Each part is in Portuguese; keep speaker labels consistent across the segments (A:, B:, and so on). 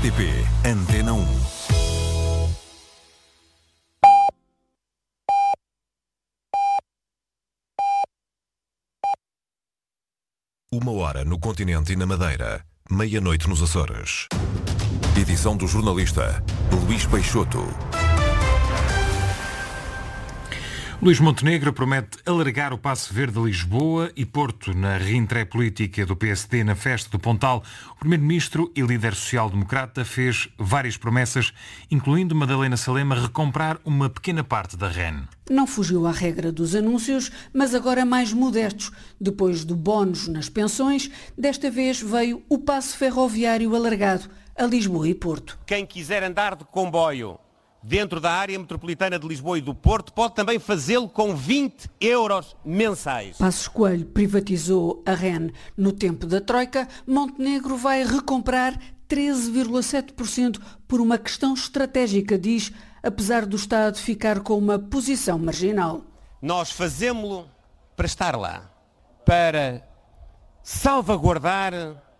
A: RTP Antena 1. Uma hora no continente e na Madeira, meia-noite nos Açores. Edição do jornalista Luís Peixoto.
B: Luís Montenegro promete alargar o Paço Verde a Lisboa e Porto na reentrée política do PSD na festa do Pontal. O primeiro-ministro e líder social-democrata fez várias promessas, incluindo Madalena Salema recomprar uma pequena parte da REN.
C: Não fugiu à regra dos anúncios, mas agora mais modestos. Depois do bónus nas pensões, desta vez veio o passo ferroviário alargado a Lisboa e Porto.
D: Quem quiser andar de comboio dentro da área metropolitana de Lisboa e do Porto pode também fazê-lo com 20 euros mensais.
C: Passos Coelho privatizou a REN no tempo da Troika. Montenegro vai recomprar 13,7% por uma questão estratégica, diz, apesar do Estado ficar com uma posição marginal.
D: Nós fazemos-lo para estar lá, para salvaguardar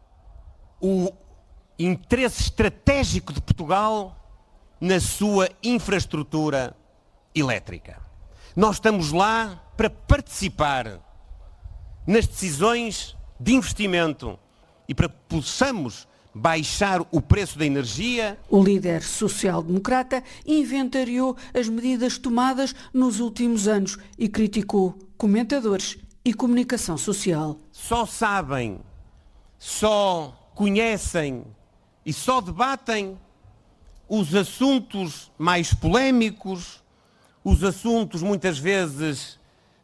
D: o interesse estratégico de Portugal na sua infraestrutura elétrica. Nós estamos lá para participar nas decisões de investimento e para que possamos baixar o preço da energia.
C: O líder social-democrata inventariou as medidas tomadas nos últimos anos e criticou comentadores e comunicação social.
D: Só sabem, só conhecem e só debatem os assuntos mais polémicos, os assuntos muitas vezes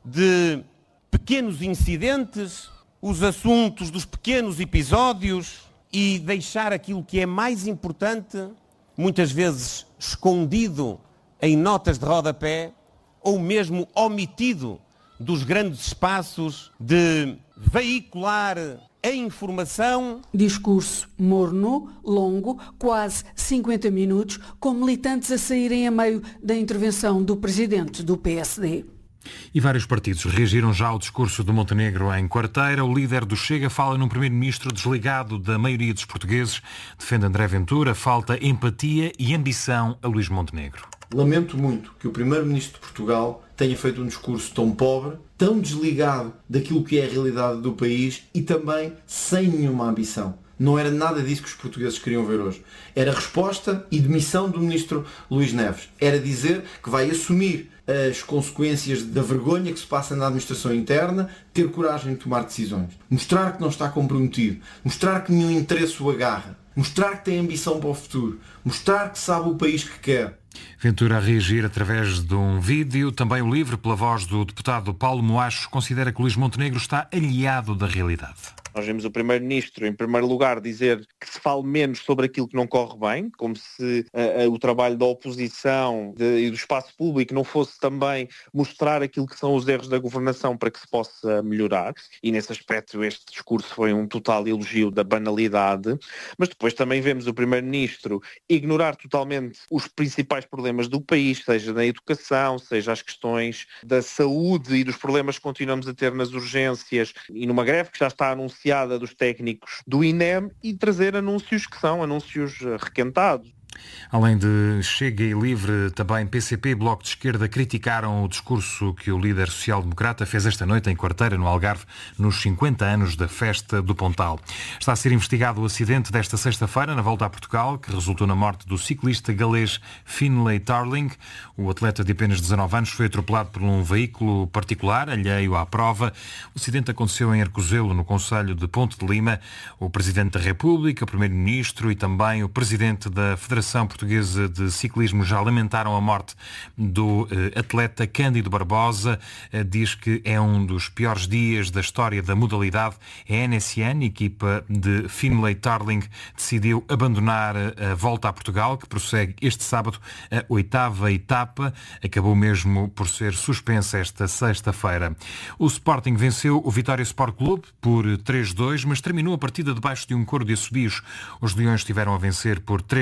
D: de pequenos incidentes, os assuntos dos pequenos episódios e deixar aquilo que é mais importante, muitas vezes escondido em notas de rodapé ou mesmo omitido dos grandes espaços de veicular a informação.
C: Discurso morno, longo, quase 50 minutos, com militantes a saírem a meio da intervenção do presidente do PSD.
B: E vários partidos reagiram já ao discurso do Montenegro em quarteira. O líder do Chega fala num primeiro-ministro desligado da maioria dos portugueses. Defende André Ventura, falta empatia e ambição a Luís Montenegro.
E: Lamento muito que o primeiro-ministro de Portugal tenha feito um discurso tão pobre, tão desligado daquilo que é a realidade do país e também sem nenhuma ambição. Não era nada disso que os portugueses queriam ver hoje. Era resposta e demissão do ministro Luís Neves. Era dizer que vai assumir as consequências da vergonha que se passa na administração interna, ter coragem de tomar decisões. Mostrar que não está comprometido. Mostrar que nenhum interesse o agarra. Mostrar que tem ambição para o futuro. Mostrar que sabe o país que quer.
B: Ventura a reagir através de um vídeo. Também o LIVRE, pela voz do deputado Paulo Moacho, considera que Luís Montenegro está aliado da realidade.
F: Nós vemos o Primeiro-Ministro, em primeiro lugar, dizer que se fale menos sobre aquilo que não corre bem, como se o trabalho da oposição e do espaço público não fosse também mostrar aquilo que são os erros da governação para que se possa melhorar. E nesse aspecto este discurso foi um total elogio da banalidade. Mas depois também vemos o Primeiro-Ministro ignorar totalmente os principais problemas do país, seja na educação, seja as questões da saúde e dos problemas que continuamos a ter nas urgências e numa greve que já está anunciada dos técnicos do INEM, e trazer anúncios que são anúncios requentados.
B: Além de Chega e Livre, também PCP e Bloco de Esquerda criticaram o discurso que o líder social-democrata fez esta noite em Quarteira, no Algarve, nos 50 anos da festa do Pontal. Está a ser investigado o acidente desta sexta-feira na volta a Portugal, que resultou na morte do ciclista galês Finlay Tarling. O atleta de apenas 19 anos foi atropelado por um veículo particular, alheio à prova. O acidente aconteceu em Arcozelo, no concelho de Ponte de Lima. O Presidente da República, o Primeiro-Ministro e também o Presidente da Federação Portuguesa de Ciclismo já lamentaram a morte do atleta Cândido Barbosa. Diz que é um dos piores dias da história da modalidade. A NSN, equipa de Finlay Tarling, decidiu abandonar a volta a Portugal, que prossegue este sábado a 8ª etapa. Acabou mesmo por ser suspensa esta sexta-feira. O Sporting venceu o Vitória Sport Clube por 3-2, mas terminou a partida debaixo de um coro de assobios. Os Leões estiveram a vencer por 3-0.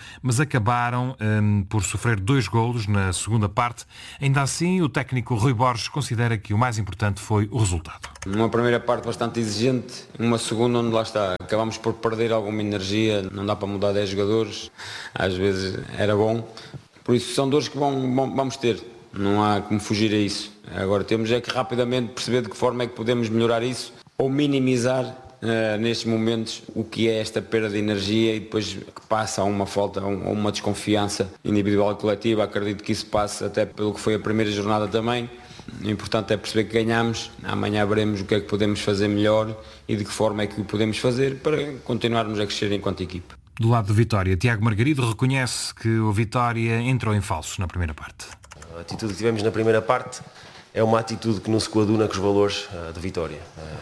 B: mas acabaram por sofrer 2 golos na segunda parte. Ainda assim, o técnico Rui Borges considera que o mais importante foi o resultado.
G: Uma primeira parte bastante exigente, uma segunda onde lá está, acabamos por perder alguma energia, não dá para mudar 10 jogadores, às vezes era bom, por isso são dores que vamos ter, não há como fugir a isso. Agora temos é que rapidamente perceber de que forma é que podemos melhorar isso ou minimizar nestes momentos o que é esta perda de energia e depois que passa a uma falta ou uma desconfiança individual e coletiva. Acredito que isso passe até pelo que foi a primeira jornada também. O importante é perceber que ganhamos, amanhã veremos o que é que podemos fazer melhor e de que forma é que o podemos fazer para continuarmos a crescer enquanto equipe.
B: Do lado do Vitória, Tiago Margarido reconhece que o Vitória entrou em falso na primeira parte.
H: A atitude que tivemos na primeira parte é uma atitude que não se coaduna com os valores de Vitória.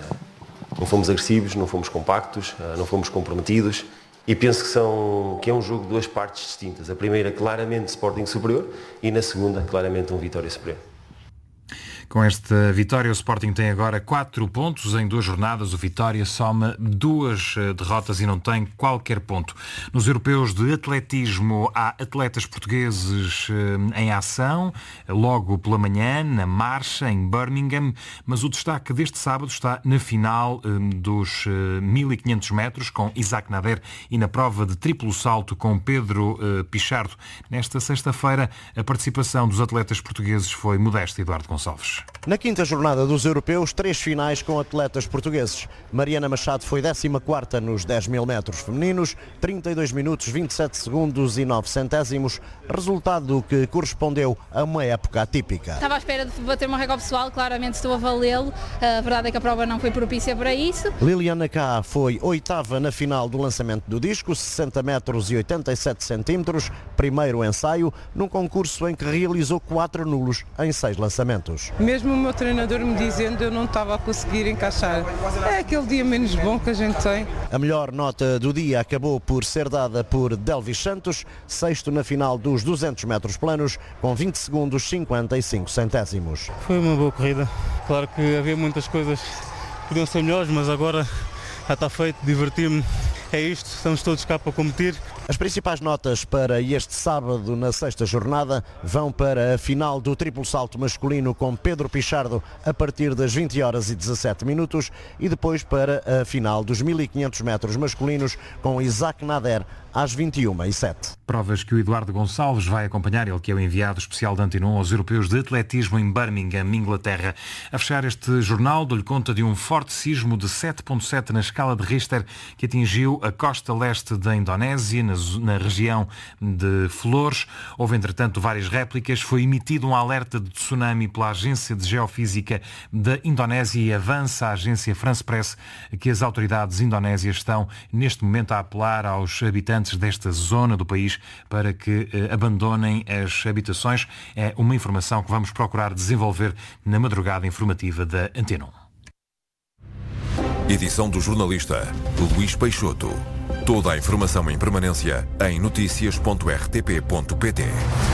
H: Não fomos agressivos, não fomos compactos, não fomos comprometidos e penso que é um jogo de 2 partes distintas. A primeira claramente Sporting superior e na segunda claramente um Vitória superior.
B: Com esta vitória, o Sporting tem agora 4 pontos em 2 jornadas. O Vitória soma 2 derrotas e não tem qualquer ponto. Nos europeus de atletismo, há atletas portugueses em ação, logo pela manhã, na marcha, em Birmingham, mas o destaque deste sábado está na final dos 1500 metros, com Isaac Nader, e na prova de triplo salto, com Pedro Pichardo. Nesta sexta-feira, a participação dos atletas portugueses foi modesta, Eduardo Gonçalves.
I: Na 5ª jornada dos europeus, 3 finais com atletas portugueses. Mariana Machado foi 14ª nos 10.000 metros femininos, 32 minutos, 27 segundos e 9 centésimos, resultado que correspondeu a uma época atípica.
J: Estava à espera de bater uma recorde pessoal, claramente estou a valê-lo. A verdade é que a prova não foi propícia para isso.
I: Liliana Cá foi 8ª na final do lançamento do disco, 60 metros e 87 centímetros, primeiro ensaio, num concurso em que realizou 4 nulos em 6 lançamentos.
K: Mesmo o meu treinador me dizendo, eu não estava a conseguir encaixar. É aquele dia menos bom que a gente tem.
I: A melhor nota do dia acabou por ser dada por Delvis Santos, 6º na final dos 200 metros planos, com 20 segundos 55 centésimos.
L: Foi uma boa corrida. Claro que havia muitas coisas que podiam ser melhores, mas agora já está feito, divertir-me. É isto, estamos todos cá para competir.
I: As principais notas para este sábado, na 6ª jornada, vão para a final do triplo salto masculino com Pedro Pichardo a partir das 20h17 e depois para a final dos 1500 metros masculinos com Isaac Nader às 21h07.
B: Provas que o Eduardo Gonçalves vai acompanhar, ele que é o enviado especial de Antena 1 aos europeus de atletismo em Birmingham, Inglaterra. A fechar este jornal, dou-lhe conta de um forte sismo de 7.7 na escala de Richter que atingiu a costa leste da Indonésia, na região de Flores. Houve, entretanto, várias réplicas. Foi emitido um alerta de tsunami pela Agência de Geofísica da Indonésia e avança a agência France Press que as autoridades indonésias estão, neste momento, a apelar aos habitantes desta zona do país para que abandonem as habitações. É uma informação que vamos procurar desenvolver na madrugada informativa da Antena
A: 1. Edição do jornalista Luís Peixoto. Toda a informação em permanência em noticias.rtp.pt.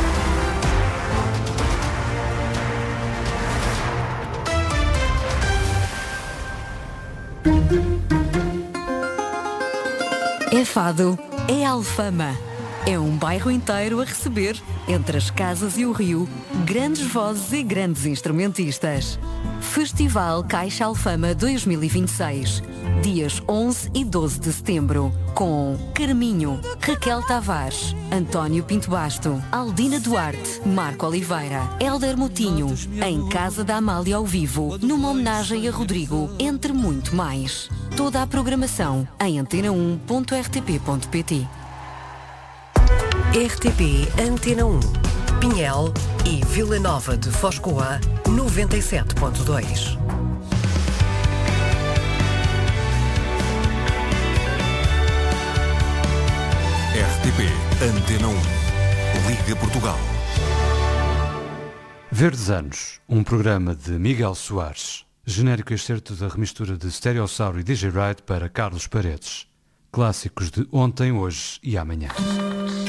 M: É Fado, é Alfama. É um bairro inteiro a receber, entre as casas e o rio, grandes vozes e grandes instrumentistas. Festival Caixa Alfama 2026, dias 11 e 12 de setembro, com Carminho, Raquel Tavares, António Pinto Basto, Aldina Duarte, Marco Oliveira, Hélder Moutinho, em Casa da Amália ao vivo, numa homenagem a Rodrigo, entre muito mais. Toda a programação em antena1.rtp.pt.
N: RTP Antena 1, Pinhel e Vila Nova de Foscoa, 97.2.
A: RTP Antena 1, Liga Portugal.
O: Verdes Anos, um programa de Miguel Soares. Genérico excerto da remistura de Stereossauro e DJ Ride para Carlos Paredes. Clássicos de ontem, hoje e amanhã.